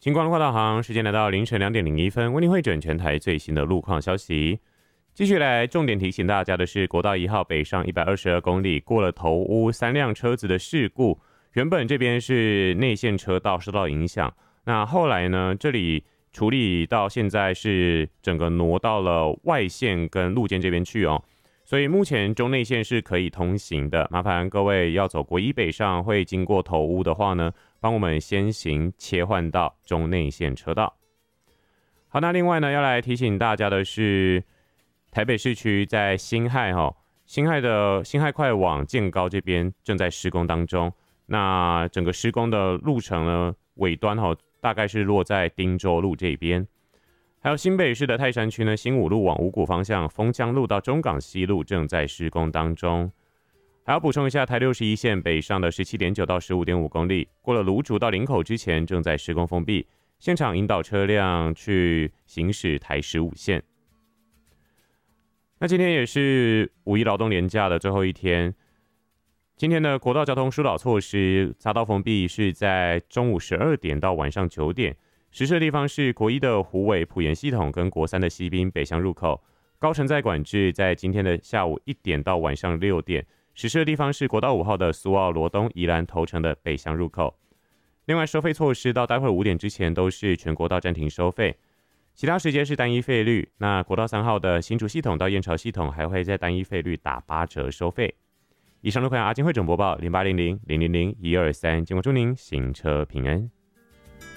星光路话导航，时间来到凌晨2:01，为您汇整全台最新的路况消息。继续来重点提醒大家的是，国道1号北上122公里过了头屋，3辆车子的事故。原本这边是内线车道受到影响，那后来呢，这里处理到现在是整个挪到了外线跟路肩这边去哦。所以目前中内线是可以通行的，麻烦各位要走国一北上会经过头屋的话呢，帮我们先行切换到中内线车道。好，那另外呢，要来提醒大家的是，台北市区在辛亥的辛亥快往建高这边正在施工当中。那整个施工的路程呢，尾端大概是落在汀州路这边。还有新北市的泰山区呢，新武路往五股方向，丰江路到中港西路正在施工当中。还要补充一下，台61线北上的17.9到15.5公里，过了芦竹到林口之前正在施工封闭，现场引导车辆去行驶台15线。那今天也是5·1劳动连假的最后一天，今天的国道交通疏导措施，匝道封闭是在中午12点到晚上9点。实施的地方是国一的虎尾埔盐系统跟国三的西滨北向入口，高承载管制在今天的下午1点到晚上6点。实施的地方是国道5号的苏澳罗东宜兰头城的北向入口。另外收费措施到待会5点之前都是全国道暂停收费，其他时间是单一费率。那国道3号的新竹系统到燕巢系统还会在单一费率打8折收费。以上路况阿金汇整播报0800000123，今晚祝您行车平安。